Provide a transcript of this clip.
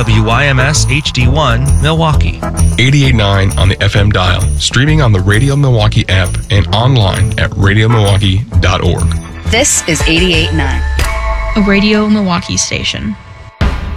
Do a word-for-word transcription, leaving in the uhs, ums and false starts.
W Y M S H D one, Milwaukee. eighty-eight point nine on the F M dial, streaming on the Radio Milwaukee app and online at radio milwaukee dot org. This is eighty-eight point nine. A Radio Milwaukee station.